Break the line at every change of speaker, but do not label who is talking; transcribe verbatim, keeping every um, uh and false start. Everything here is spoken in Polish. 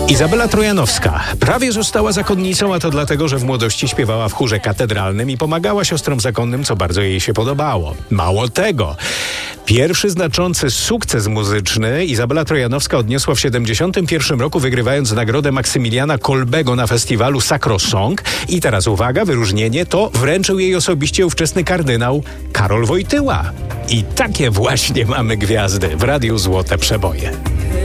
Izabela Trojanowska prawie została zakonnicą, a to dlatego, że w młodości śpiewała w chórze katedralnym i pomagała siostrom zakonnym, co bardzo jej się podobało. Mało tego, pierwszy znaczący sukces muzyczny Izabela Trojanowska odniosła w siedemdziesiątym pierwszym roku, wygrywając nagrodę Maksymiliana Kolbego na festiwalu Sacrosong. I teraz uwaga, wyróżnienie to wręczył jej osobiście ówczesny kardynał Karol Wojtyła. I takie właśnie mamy gwiazdy w Radiu Złote Przeboje.